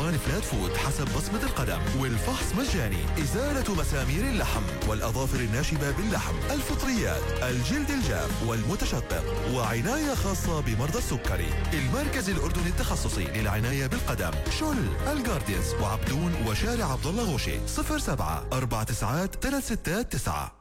ضمان فلات فوت حسب بصمة القدم، والفحص مجاني. إزالة مسامير اللحم والأظافر الناشبة باللحم، الفطريات، الجلد الجاف والمتشقق، وعناية خاصة بمرضى السكري. المركز الأردني التخصصي للعناية بالقدم، شل، الجارديانز وعبدون وشارع عبد الله غوشي. 07 49 369.